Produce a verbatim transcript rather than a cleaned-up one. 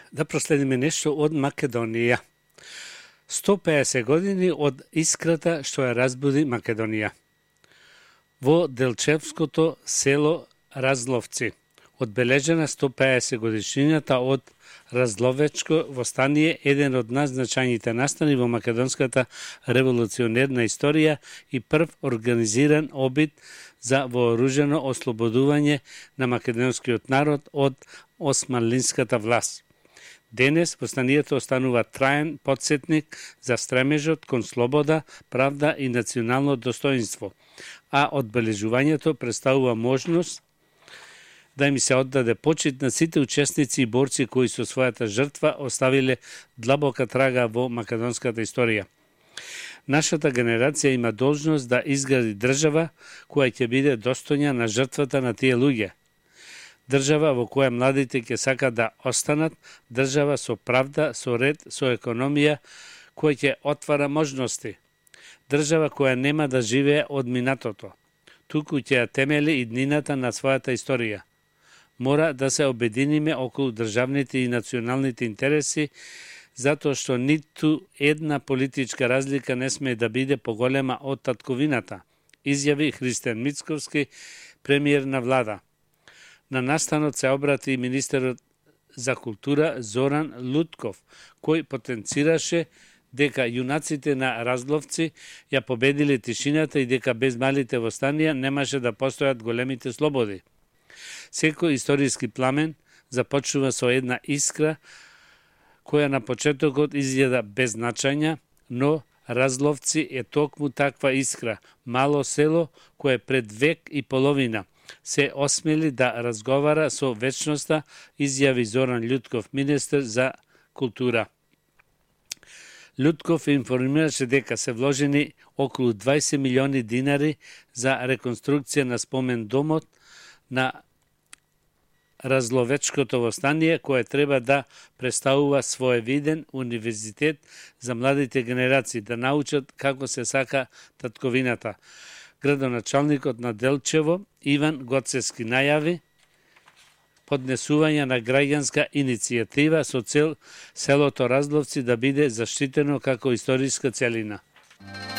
Да проследиме нешто од Македонија. сто пеесет години од искрата што ја разбуди Македонија. Во Делчевското село Разловци одбележена сто пеесет годишнината од Разловечко востание, еден од најзначајните настани во македонската револуционерна историја и прв организиран обид за вооружено ослободување на македонскиот народ од османлинската власт. Денес востанието останува траен потсетник за стремежот кон слобода, правда и национално достоинство, а одбележувањето представува можност да им се оддаде почит на сите учесници и борци кои со својата жртва оставиле длабока трага во македонската историја. Нашата генерација има должност да изгради држава која ќе биде достојна на жртвата на тие луѓе. Држава во која младите ќе сакат да останат, држава со правда, со ред, со економија, која ќе отвара можности. Држава која нема да живее од минатото, туку ќе ја темели иднината на својата историја. Мора да се обединиме околу државните и националните интереси, затоа што ниту една политичка разлика не сме да биде поголема од татковината, изјави Христијан Мицковски, премиер на влада. На настанот се обрати и министерот за култура Зоран Лутков, кој потенцираше дека јунаците на Разловци ја победиле тишината и дека без малите востанија немаше да постојат големите слободи. Секој историски пламен започнува со една искра која на почетокот изгледа беззначајна, но Разловци е токму таква искра, мало село кое пред век и половина се осмели да разговара со вечноста, изјави Зоран Лутков, министер за култура. Лутков информираше дека се вложени околу дваесет милиони динари за реконструкција на спомен домот на Разловечкото востание, кое треба да представува своевиден универзитет за младите генерации, да научат како се сака татковината. Градоначалникот на Делчево, Иван Гоцески, најави поднесување на граѓанска иницијатива со цел селото Разловци да биде заштитено како историска целина.